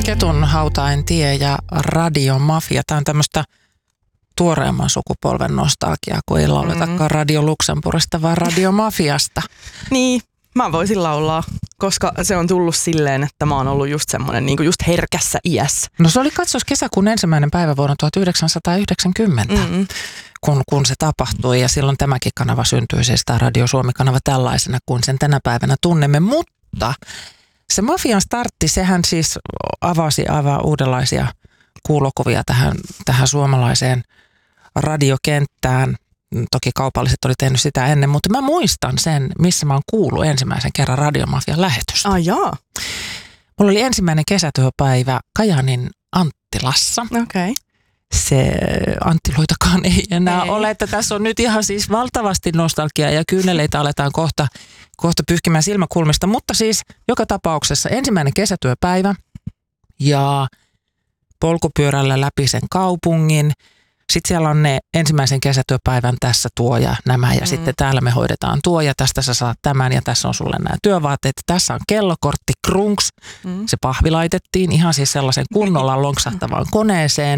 Ketun hautain tie ja radiomafia. Tämä on tämmöistä tuoreemman sukupolven nostalgiaa, kun ei lauletakaan Radio Luxemburgista, vaan radiomafiasta. Niin, mä voisin laulaa, koska se on tullut silleen, että mä oon ollut just semmoinen niin kuin just herkässä iässä. No se oli katsos kesäkuun 1. päivä vuonna 1990, kun se tapahtui ja silloin tämäkin kanava syntyi, siis tämä Radio Suomi-kanava tällaisena kuin sen tänä päivänä tunnemme, mutta se mafian startti, sehän siis avasi aivan uudenlaisia kuulokuvia tähän suomalaiseen radiokenttään. Toki kaupalliset oli tehnyt sitä ennen, mutta mä muistan sen, missä mä oon kuullut ensimmäisen kerran radiomafian lähetystä. Jaa. Mulla oli ensimmäinen kesätyöpäivä Kajaanin Anttilassa. Okei. Se Anttiloitakaan ei enää ole, että tässä on nyt ihan siis valtavasti nostalgiaa ja kyyneleitä aletaan kohta pyyhkimään silmäkulmista, mutta siis joka tapauksessa ensimmäinen kesätyöpäivä ja polkupyörällä läpi sen kaupungin. Sitten siellä on ne ensimmäisen kesätyöpäivän tässä tuo ja nämä ja sitten täällä me hoidetaan tuo ja tästä sä saat tämän ja tässä on sulle nämä työvaatteet. Tässä on kellokortti, krunks. Se pahvi laitettiin ihan siis sellaisen kunnolla lonksahtavaan koneeseen.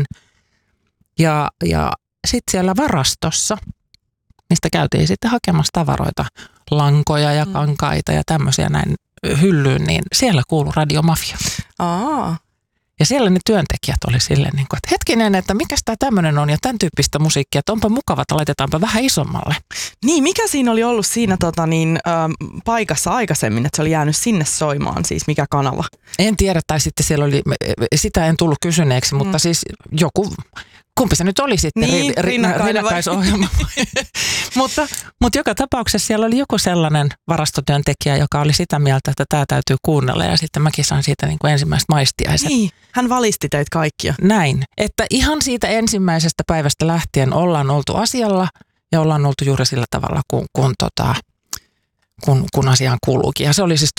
Ja sitten siellä varastossa, mistä käytiin sitten hakemassa tavaroita, lankoja ja kankaita ja tämmöisiä näin hyllyyn, niin siellä kuului radiomafia. Ja siellä ne työntekijät oli silleen, niin kuin, että hetkinen, että mikäs tämä tämmöinen on ja tämän tyyppistä musiikkia, että onpa mukava, että laitetaanpa vähän isommalle. Niin, mikä siinä oli ollut siinä paikassa aikaisemmin, että se oli jäänyt sinne soimaan, siis mikä kanava? En tiedä, tai sitten siellä oli, sitä en tullut kysyneeksi, mutta siis joku, kumpi se nyt oli sitten, niin, rinnakkaisohjelma. mutta joka tapauksessa siellä oli joku sellainen varastotyöntekijä, joka oli sitä mieltä, että tämä täytyy kuunnella ja sitten mäkin sain siitä niin kuin ensimmäistä maistiaiset. Niin, hän valisti teitä kaikkia. Näin, että ihan siitä ensimmäisestä päivästä lähtien ollaan oltu asialla ja ollaan oltu juuri sillä tavalla, kun asiaan kuuluukin. Ja se oli siis